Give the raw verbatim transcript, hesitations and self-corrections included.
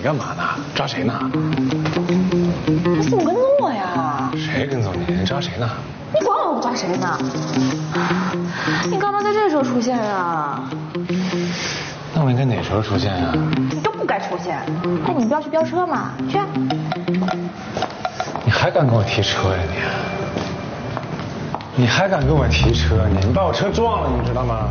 干嘛呢？抓谁呢？ 你怎么跟踪我呀？ 谁跟踪你？你抓谁呢？ 你管我抓谁呢？你干嘛在这时候出现啊？ 那我应该哪时候出现呀？ 你都不该出现。哎，你不要去飙车吗？去。 你还敢跟我提车呀你？你还敢跟我提车？你你把我车撞了，你知道吗？